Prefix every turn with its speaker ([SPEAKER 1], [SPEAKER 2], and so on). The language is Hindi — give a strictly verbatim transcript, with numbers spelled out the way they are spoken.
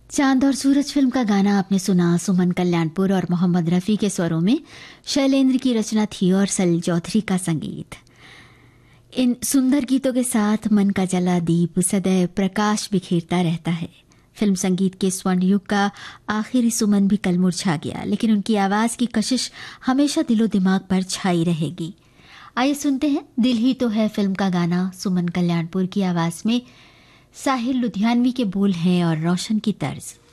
[SPEAKER 1] चांद और सूरज फिल्म का गाना आपने सुना। सुमन कल्याणपुर और मोहम्मद रफ़ी के स्वरों में शैलेंद्र की रचना थी और सलील चौधरी का संगीत। इन सुंदर गीतों के साथ मन का जला दीप सदैव प्रकाश बिखेरता रहता है। फिल्म संगीत के स्वर्ण युग का आखिरी सुमन भी कल मुरझा गया, लेकिन उनकी आवाज़ की कशिश हमेशा दिलो दिमाग पर छाई रहेगी। आइए सुनते हैं दिल ही तो है फिल्म का गाना। सुमन कल्याणपुर की आवाज़ में साहिर लुधियानवी के बोल हैं और रोशन की तर्ज।